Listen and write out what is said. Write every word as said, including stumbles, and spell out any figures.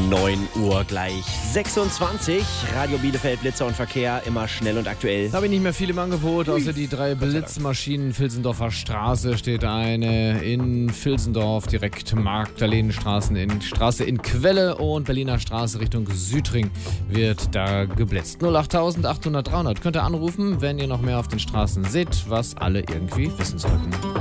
neun Uhr gleich sechsundzwanzig. Radio Bielefeld, Blitzer und Verkehr, immer schnell und aktuell. Da habe ich nicht mehr viel im Angebot, außer die drei Blitzmaschinen. Vilsendorfer Straße steht eine in Vilsendorf, direkt Magdalenenstraße in, Straße in Quelle und Berliner Straße Richtung Südring wird da geblitzt. null acht achthundert dreihundert könnt ihr anrufen, wenn ihr noch mehr auf den Straßen seht, was alle irgendwie wissen sollten.